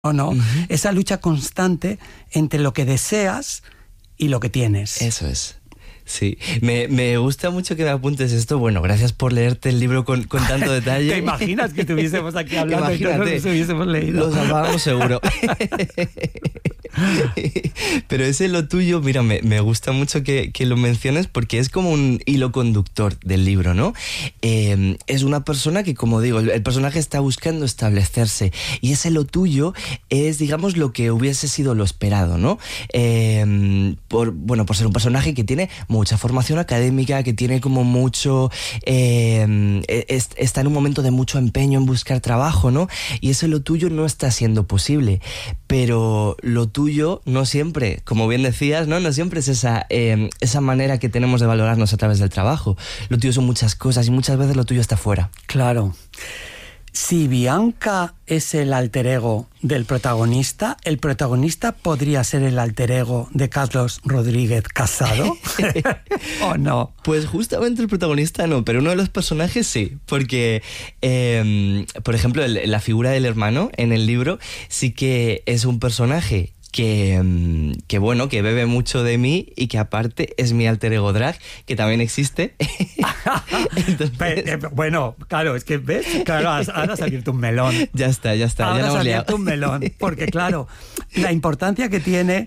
¿no? Uh-huh. Esa lucha constante entre lo que deseas y lo que tienes. Eso es. Sí, me gusta mucho que me apuntes esto. Bueno, gracias por leerte el libro con tanto detalle. ¿Te imaginas que estuviésemos aquí hablando? Imagínate, y no nos hubiésemos leído? Lo salvábamos seguro. Pero ese lo tuyo, mira, me gusta mucho que lo menciones porque es como un hilo conductor del libro, ¿no? Es una persona que, como digo, el personaje está buscando establecerse y ese lo tuyo es, digamos, lo que hubiese sido lo esperado, ¿no? Por ser un personaje que tiene mucha formación académica, que tiene como mucho... está en un momento de mucho empeño en buscar trabajo, ¿no? Y ese lo tuyo no está siendo posible, pero lo tuyo no siempre, como bien decías, no siempre es esa manera que tenemos de valorarnos a través del trabajo. Lo tuyo son muchas cosas y muchas veces lo tuyo está fuera. Claro. Si Bianca es el alter ego del protagonista, ¿el protagonista podría ser el alter ego de Carlos Rodríguez Casado? ¿O no? Pues justamente el protagonista no, pero uno de los personajes sí, porque, por ejemplo, la figura del hermano en el libro sí que es un personaje que bebe mucho de mí y que aparte es mi alter ego drag, que también existe. Entonces... Bueno, claro, es que ves, claro, ahora has abierto un melón. Ya está. Ahora ya has abierto un melón, porque claro, la importancia que tiene,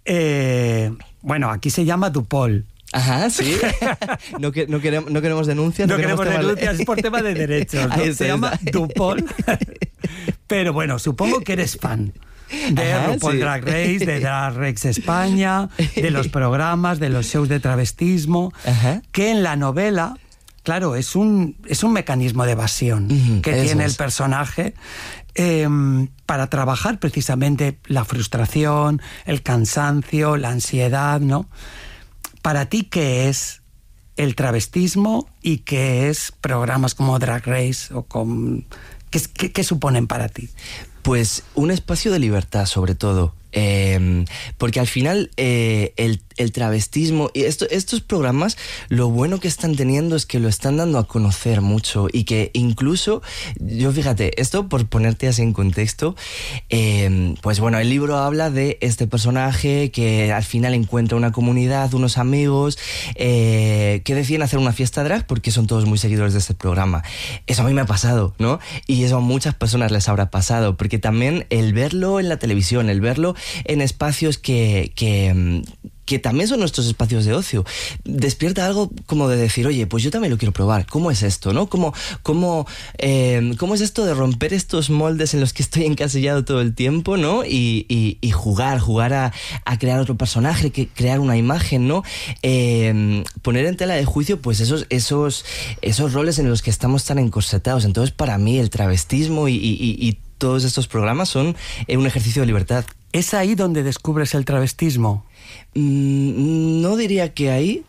aquí se llama Dupol. Ajá, sí. No queremos denuncias. No queremos denuncias, es por tema de derechos, ¿no? Se llama Dupol. Pero bueno, supongo que eres fan de RuPaul Drag Race, de Drag Race España, de los programas, de los shows de travestismo, que en la novela, claro, es un mecanismo de evasión que tiene el personaje para trabajar precisamente la frustración, el cansancio, la ansiedad, ¿no? Para ti, ¿qué es el travestismo y qué es programas como Drag Race o ¿qué suponen para ti? Pues un espacio de libertad, sobre todo. Porque al final el travestismo y estos programas, lo bueno que están teniendo es que lo están dando a conocer mucho y que incluso, fíjate, esto por ponerte así en contexto, el libro habla de este personaje que al final encuentra una comunidad, unos amigos que deciden hacer una fiesta drag porque son todos muy seguidores de este programa. Eso a mí me ha pasado, ¿no? Y eso a muchas personas les habrá pasado, porque también el verlo en la televisión, el verlo en espacios que también son nuestros espacios de ocio, despierta algo como de decir, oye, pues yo también lo quiero probar. ¿Cómo es esto, no? ¿Cómo es esto de romper estos moldes en los que estoy encasillado todo el tiempo, ¿no? Y jugar a crear otro personaje, crear una imagen, ¿no? Poner en tela de juicio, pues esos roles en los que estamos tan encorsetados. Entonces, para mí, el travestismo y todos estos programas son un ejercicio de libertad. ¿Es ahí donde descubres el travestismo? No diría que ahí.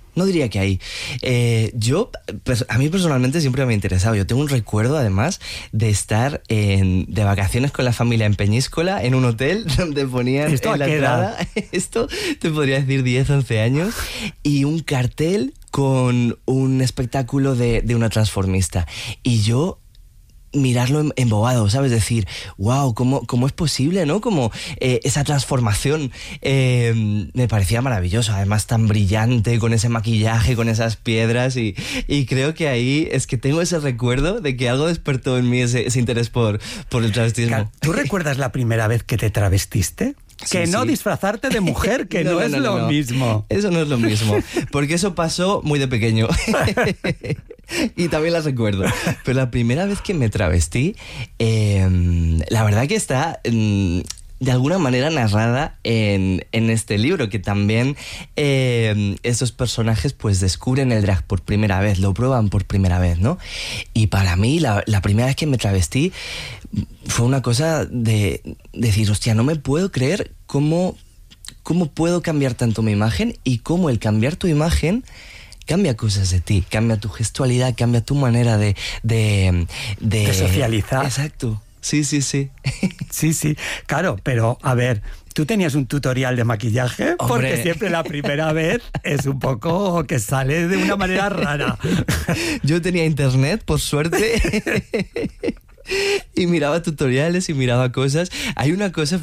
A mí personalmente siempre me ha interesado. Yo tengo un recuerdo, además, de estar de vacaciones con la familia en Peñíscola, en un hotel donde ponían ¿Esto en la entrada, esto te podría decir 10, 11 años, y un cartel con un espectáculo de una transformista. Y yo mirarlo embobado, ¿sabes? Decir, wow, ¿cómo es posible, no? Como esa transformación me parecía maravilloso, además tan brillante, con ese maquillaje, con esas piedras, y creo que ahí es que tengo ese recuerdo de que algo despertó en mí ese interés por el travestismo. ¿Tú recuerdas la primera vez que te travestiste? Que no disfrazarte de mujer, que no es lo mismo. Eso no es lo mismo, porque eso pasó muy de pequeño. Y también la recuerdo. Pero la primera vez que me travestí, la verdad que está de alguna manera narrada en este libro, que también estos personajes pues descubren el drag por primera vez, lo prueban por primera vez, ¿no? Y para mí la primera vez que me travestí fue una cosa de decir, hostia, no me puedo creer cómo puedo cambiar tanto mi imagen y cómo el cambiar tu imagen cambia cosas de ti, cambia tu gestualidad, cambia tu manera de socializar. Exacto. Sí. Sí, claro, pero a ver, ¿tú tenías un tutorial de maquillaje? ¡Hombre! Porque siempre la primera vez es un poco que sale de una manera rara. Yo tenía internet, por suerte. Y miraba tutoriales y miraba cosas. Hay una cosa,